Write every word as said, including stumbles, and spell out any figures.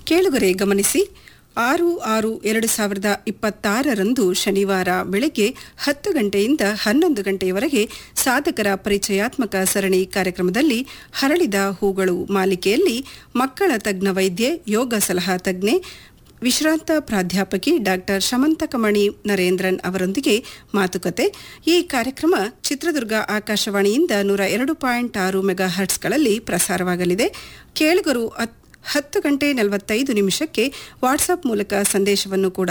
ಕೇಳುಗರೆ ಗಮನಿಸಿ, ಆರು ಆರು ಎರಡು ಸಾವಿರದ ಇಪ್ಪತ್ತಾರರಂದು ಶನಿವಾರ ಬೆಳಗ್ಗೆ ಹತ್ತು ಗಂಟೆಯಿಂದ ಹನ್ನೊಂದು ಗಂಟೆಯವರೆಗೆ ಸಾಧಕರ ಪರಿಚಯಾತ್ಮಕ ಸರಣಿ ಕಾರ್ಯಕ್ರಮದಲ್ಲಿ ಹರಳಿದ ಹೂಗಳು ಮಾಲಿಕೆಯಲ್ಲಿ ಮಕ್ಕಳ ತಜ್ಞ ವೈದ್ಯೆ, ಯೋಗ ಸಲಹಾ ತಜ್ಞೆ, ವಿಶ್ರಾಂತ ಪ್ರಾಧ್ಯಾಪಕಿ ಡಾಕ್ಟರ್ ಶಮಂತಕಮಣಿ ನರೇಂದ್ರನ್ ಅವರೊಂದಿಗೆ ಮಾತುಕತೆ. ಈ ಕಾರ್ಯಕ್ರಮ ಚಿತ್ರದುರ್ಗ ಆಕಾಶವಾಣಿಯಿಂದ ನೂರ ಎರಡು ಪಾಯಿಂಟ್ ಆರು ಮೆಗಾ ಹರ್ಟ್ಸ್ಗಳಲ್ಲಿ ಪ್ರಸಾರವಾಗಲಿದೆ. ಕೇಳುಗರು ಹತ್ತು ಗಂಟೆ ನಲವತ್ತೈದು ನಿಮಿಷಕ್ಕೆ ವಾಟ್ಸ್ಆಪ್ ಮೂಲಕ ಸಂದೇಶವನ್ನು ಕೂಡ